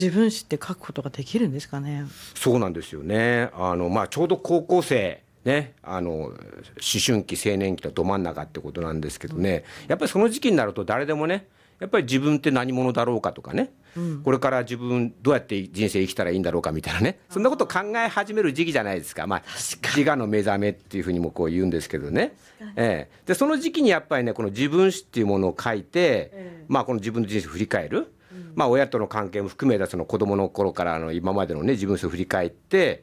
自分史って書くことができるんですかね。 そうなんですよね。ちょうど高校生ね、思春期青年期のど真ん中ってことなんですけどね、やっぱりその時期になると誰でもね、やっぱり自分って何者だろうかとかね、これから自分どうやって人生生きたらいいんだろうかみたいなね、そんなことを考え始める時期じゃないですか。自我の目覚めっていうふうにもこう言うんですけどね、でその時期にやっぱりね、この自分史っていうものを書いて、この自分の人生を振り返る、親との関係も含めたその子供の頃からの今までのね自分史を振り返って、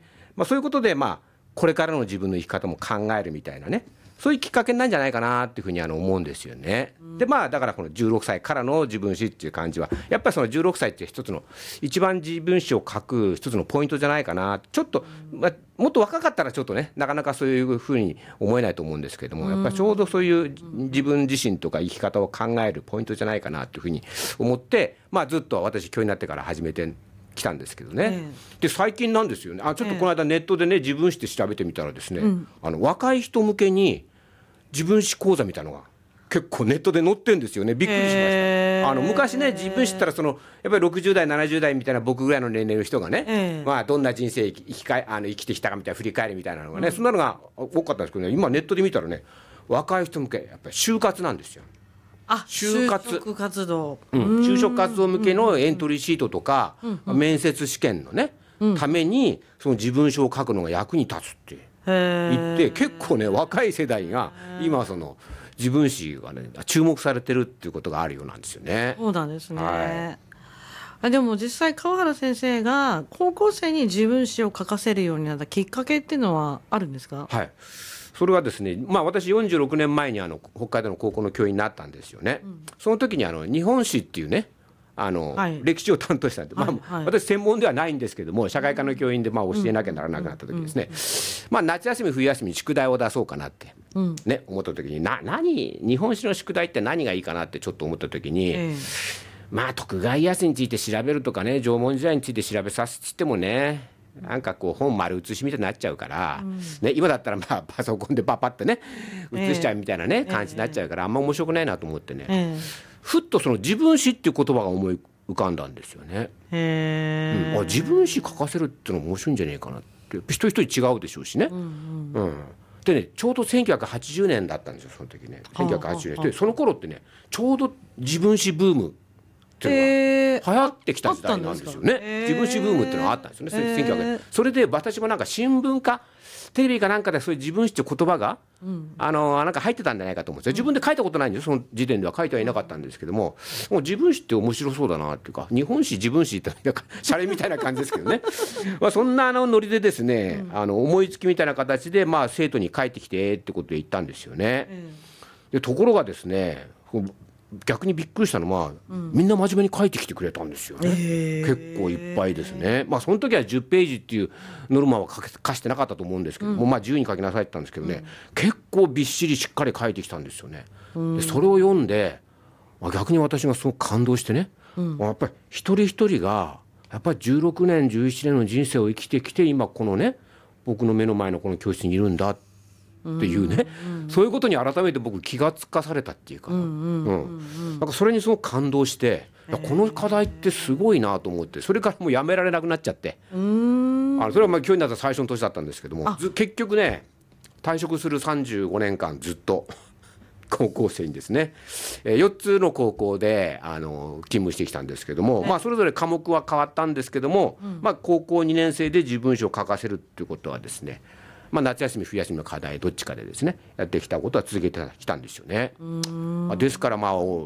そういうことでこれからの自分の生き方も考えるみたいなね、そういうきっかけになるんじゃないかなっていうふうに思うんですよね。でだからこの16歳からの自分史っていう感じはやっぱりその16歳って一つの一番自分史を書く一つのポイントじゃないかな。ちょっと、もっと若かったらちょっとねなかなかそういうふうに思えないと思うんですけども、やっぱりちょうどそういう自分自身とか生き方を考えるポイントじゃないかなっていうふうに思って、ずっと私教員になってから始めて来たんですけどね、で最近なんですよね。ちょっとこの間ネットでね自分史って調べてみたらですね、若い人向けに自分史講座みたいなのが結構ネットで載ってるんですよね。びっくりしました。昔ね自分史ったらやっぱり60代70代みたいな僕ぐらいの年齢の人がね、どんな人生生きてきたかみたいな振り返りみたいなのがね、そんなのが多かったんですけどね、今ネットで見たらね若い人向けやっぱり就活なんですよ。 就職活動、 就職活動向けのエントリーシートとか、面接試験のね、ためにその自分史を書くのが役に立つって言って、結構ね若い世代が今その自分史がね注目されてるっていうことがあるようなんですよね。 そうなんですね。でも実際川原先生が高校生に自分史を書かせるようになったきっかけっていうのはあるんですか？ はい、それはですね、私46年前に北海道の高校の教員になったんですよね。その時に日本史っていうね歴史を担当したんで、私専門ではないんですけども社会科の教員で教えなきゃならなくなった時ですね、夏休み冬休みに宿題を出そうかなって、思った時に日本史の宿題って何がいいかなってちょっと思った時に、徳川家康について調べるとかね縄文時代について調べさせてもねなんかこう本丸写しみたいになっちゃうから、今だったらパソコンでパッてね写しちゃうみたいなね、感じになっちゃうからあんま面白くないなと思ってね、ふっとその自分史っていう言葉が思い浮かんだんですよね。自分史書かせるっていうのも面白いんじゃねえかなって。一人一人違うでしょうしね。でねちょうど1980年だったんですよその時ね。1980年でその頃ってねちょうど自分史ブームっていうのが流行ってきた時代なんですよね。自分史ブームっていうのがあったんですよね、1900年。それで私もなんか新聞かテレビかなんかでそういう自分史っていう言葉が、なんか入ってたんじゃないかと思うんですよ。自分で書いたことないんですよ、その時点では書いてはいなかったんですけども、もう自分史って面白そうだなっていうか、日本史自分史ってなんかシャレみたいな感じですけどねそんなノリでですね、思いつきみたいな形で生徒に書いてきてってことで言ったんですよね。でところがですね逆にびっくりしたのは、みんな真面目に書いてきてくれたんですよね。結構いっぱいですね。その時は10ページっていうノルマは課してなかったと思うんですけども、自由に書きなさいって言ったんですけどね、結構びっしりしっかり書いてきたんですよね。でそれを読んで、逆に私がすごく感動してね、やっぱり一人一人がやっぱり16年11年の人生を生きてきて今このね僕の目の前のこの教室にいるんだっていうね、そういうことに改めて僕気がつかされたっていうか、なんかそれにすごく感動して、この課題ってすごいなと思って、それからもうやめられなくなっちゃって、それは教員になった最初の年だったんですけども、結局ね退職する35年間ずっと高校生にですね、4つの高校で勤務してきたんですけども、それぞれ科目は変わったんですけども、高校2年生で自分史を書かせるっていうことはですね、夏休み冬休みの課題どっちかでですねやってきたことは続けてきたんですよね。ですから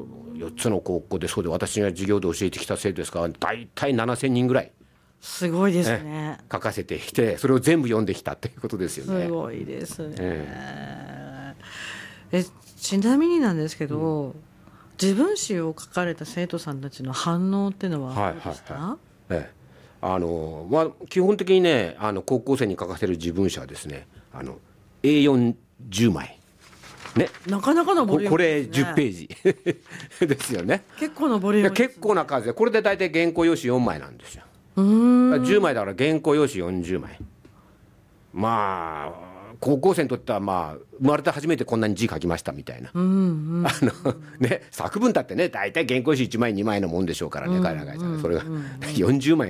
4つの高校でそうで私が授業で教えてきた生徒ですから大体7000人ぐらいすごいですね、 書かせてきて、それを全部読んできたっていうことですよね。 すごいですね。ちなみになんですけど、自分史を書かれた生徒さんたちの反応っていうのはどうですか？ 基本的にね高校生に書かせる自分史はですねA410 枚ね、 なかなかのボリュームですね。 これ10ページですよね。 結構なボリュームですね。 結構な数で、これで大体原稿用紙4枚なんですよ。10枚だから原稿用紙40枚。高校生にとっては生まれて初めてこんなに字書きましたみたいな、作文だってね大体原稿用紙1枚2枚のもんでしょうからね、彼らがそれが40枚